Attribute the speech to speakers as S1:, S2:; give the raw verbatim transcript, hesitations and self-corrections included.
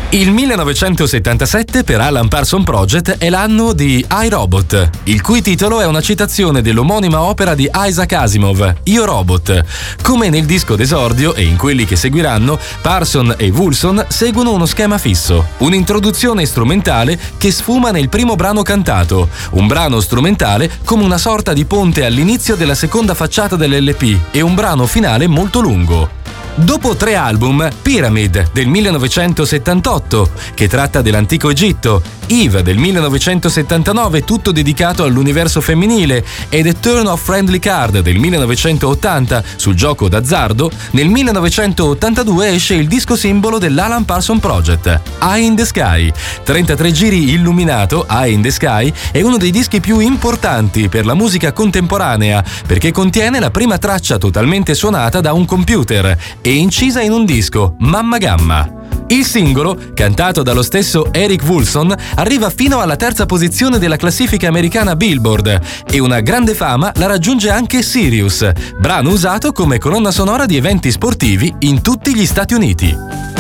S1: Il millenovecentosettantasette per Alan Parsons Project è l'anno di iRobot, il cui titolo è una citazione dell'omonima opera di Isaac Asimov, Io Robot. Come nel disco d'esordio e in quelli che seguiranno, Parsons e Woolson seguono uno schema fisso, un'introduzione strumentale che sfuma nel primo brano cantato, un brano strumentale come una sorta di ponte all'inizio della seconda facciata dell'L P e un brano finale molto lungo. Dopo tre album, Pyramid del millenovecentosettantotto, che tratta dell'antico Egitto, Eve del millenovecentosettantanove, tutto dedicato all'universo femminile, e The Turn of Friendly Card del millenovecentottanta sul gioco d'azzardo, nel millenovecentottantadue esce il disco simbolo dell'Alan Parsons Project, Eye in the Sky. trentatré giri illuminato, Eye in the Sky è uno dei dischi più importanti per la musica contemporanea perché contiene la prima traccia totalmente suonata da un computer e incisa in un disco, Mamma Gamma. Il singolo, cantato dallo stesso Eric Woolson, arriva fino alla terza posizione della classifica americana Billboard e una grande fama la raggiunge anche Sirius, brano usato come colonna sonora di eventi sportivi in tutti gli Stati Uniti.